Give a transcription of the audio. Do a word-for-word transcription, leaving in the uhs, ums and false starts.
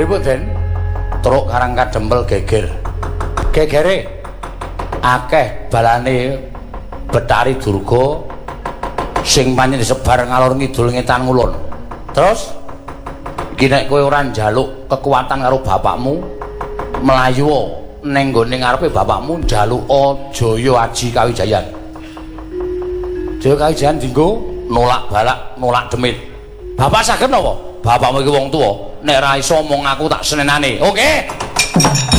pripun Den? Truk karang kadempel geger. Gegere akeh balane Betari Durga sing pancen disebar ngalor ngidul ngetan ngulon. Terus iki nek kowe ora njaluk kekuatan karo bapakmu mlayu ning nggone ngarepe bapakmu njaluk Jaya Aji Kawijayan. Jaya Kawijayan dinggo nolak balak, nolak demit. Bapak saged napa? Bapakmu iki wong tuwa, nek ra iso mung aku tak senenane. Oke.